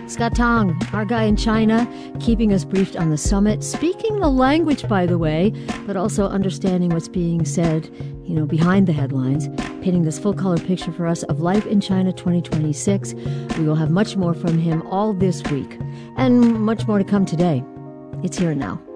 Scott Tong, our guy in China, keeping us briefed on the summit, speaking the language, by the way, but also understanding what's being said, behind the headlines, painting this full-color picture for us of Life in China 2026. We will have much more from him all this week, and much more to come today. It's here and now.